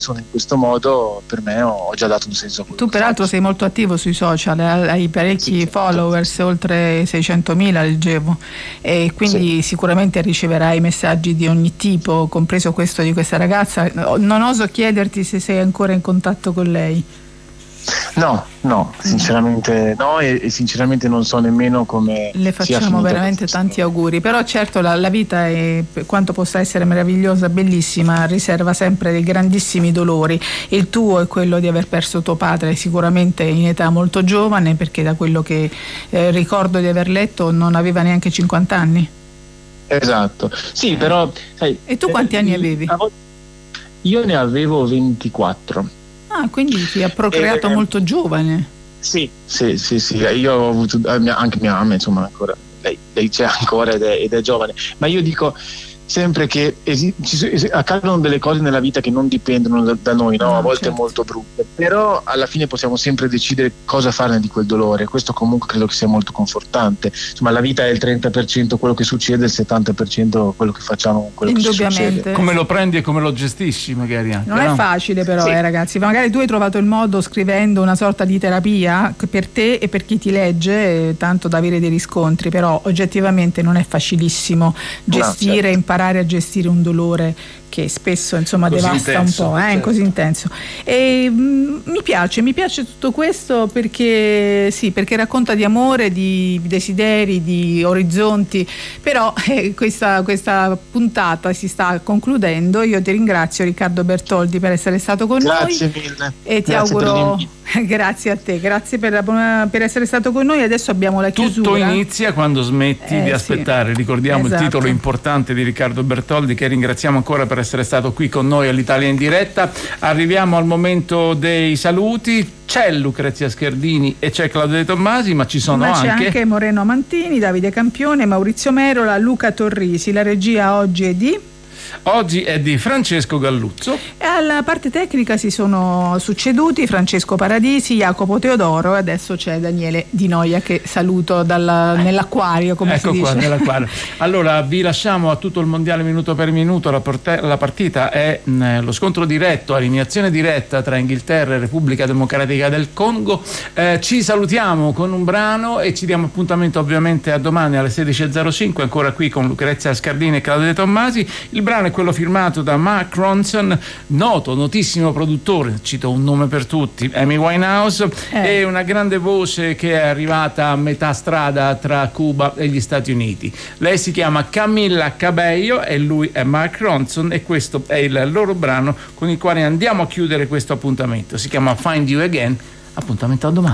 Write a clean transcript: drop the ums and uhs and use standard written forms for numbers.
sono in questo modo, per me ho già dato un senso a quello. Tu peraltro sei molto attivo sui social, hai parecchi followers, oltre 600.000 leggevo, e quindi sicuramente riceverai messaggi di ogni tipo, compreso questo di questa ragazza. Non oso chiederti se sei ancora in contatto con lei. No, sinceramente no, e sinceramente non so nemmeno come le facciamo veramente tanti auguri. Però certo la vita è, per quanto possa essere meravigliosa, bellissima, riserva sempre dei grandissimi dolori. Il tuo è quello di aver perso tuo padre sicuramente in età molto giovane, perché da quello che ricordo di aver letto non aveva neanche 50 anni. Esatto, sì, però sai, e tu quanti anni avevi? Io ne avevo 24. Ah, quindi ti ha procreato molto giovane. Sì, io ho avuto anche mia mamma, insomma, ancora lei c'è ancora ed è giovane, ma io dico sempre che accadono delle cose nella vita che non dipendono da noi, no? A volte molto brutte, però alla fine possiamo sempre decidere cosa farne di quel dolore. Questo comunque credo che sia molto confortante. Insomma, la vita è il 30% quello che succede, il 70% quello che facciamo, quello che ci succede. Come lo prendi e come lo gestisci magari anche. Non è facile però, ragazzi, magari tu hai trovato il modo, scrivendo, una sorta di terapia per te e per chi ti legge, tanto da avere dei riscontri, però oggettivamente non è facilissimo gestire, imparare a gestire un dolore che spesso insomma così devasta intenso, un po', così intenso. E mi piace tutto questo perché racconta di amore, di desideri, di orizzonti, però questa puntata si sta concludendo. Io ti ringrazio, Riccardo Bertoldi, per essere stato con noi. Grazie mille. E ti auguro, grazie a te, grazie per essere stato con noi. Adesso abbiamo la chiusura. Tutto inizia quando smetti di aspettare. Ricordiamo il titolo importante di Riccardo Bertoldi, che ringraziamo ancora per essere stato qui con noi all'Italia in diretta. Arriviamo al momento dei saluti. C'è Lucrezia Scardini e c'è Claudio De Tommasi, ma c'è anche Moreno Mantini, Davide Campione, Maurizio Merola, Luca Torrisi. La regia oggi è di Francesco Galluzzo. E alla parte tecnica si sono succeduti Francesco Paradisi, Jacopo Teodoro, e adesso c'è Daniele Di Noia, che saluto nell'acquario, come si dice. Ecco qua, nell'acquario. Allora vi lasciamo a tutto il mondiale minuto per minuto. La partita è lo scontro diretto, eliminazione diretta tra Inghilterra e Repubblica Democratica del Congo. Ci salutiamo con un brano e ci diamo appuntamento ovviamente a domani alle 16.05, ancora qui con Lucrezia Scardini e Claudio De Tommasi. Il brano è quello firmato da Mark Ronson, notissimo produttore, cito un nome per tutti, Amy Winehouse, e una grande voce che è arrivata a metà strada tra Cuba e gli Stati Uniti. Lei si chiama Camilla Cabello e lui è Mark Ronson, e questo è il loro brano con il quale andiamo a chiudere questo appuntamento. Si chiama Find You Again. Appuntamento a domani.